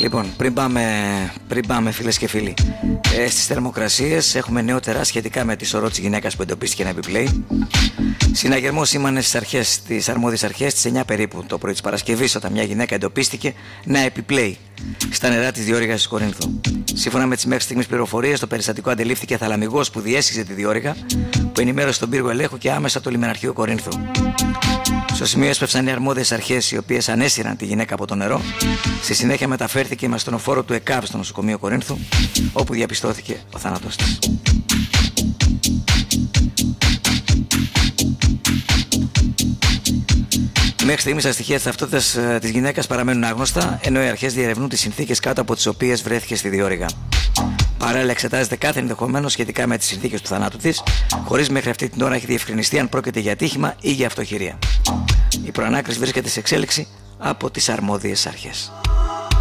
Λοιπόν, πριν πάμε φίλες και φίλοι, στις θερμοκρασίες έχουμε νεότερα σχετικά με τη σωρό της γυναίκας που εντοπίστηκε να επιπλέει. Συναγερμός σήμανε στις αρμόδιες αρχές στις 9 περίπου το πρωί της Παρασκευής, όταν μια γυναίκα εντοπίστηκε να επιπλέει στα νερά της διόρυγας της Κορίνθου. Σύμφωνα με τις μέχρι στιγμής πληροφορίες, το περιστατικό αντελήφθηκε θαλαμιγός που διέσχιζε τη διόρυγα, που ενημέρωσε τον πύργο ελέγχου και άμεσα το λιμεναρχείο Κορίνθου. Στο σημείο έσπευσαν οι αρμόδιες αρχές, οι οποίες ανέσυραν τη γυναίκα από το νερό. Στη συνέχεια μεταφέρθηκε με ασθενοφόρο του ΕΚΑΒ στο νοσοκομείο Κορίνθου, όπου διαπιστώθηκε ο θάνατος της. Μέχρι στιγμής τα στοιχεία της ταυτότητας της γυναίκας παραμένουν άγνωστα, ενώ οι αρχές διερευνούν τις συνθήκες κάτω από τις οποίες βρέθηκε στη διόρυγα. Παράλληλα, εξετάζεται κάθε ενδεχομένο σχετικά με τις συνθήκες του θανάτου της, χωρίς μέχρι αυτή την ώρα έχει διευκρινιστεί αν πρόκειται για ατύχημα ή για αυτοχειρία. Η προανάκριση βρίσκεται σε εξέλιξη από τις αρμόδιες αρχές.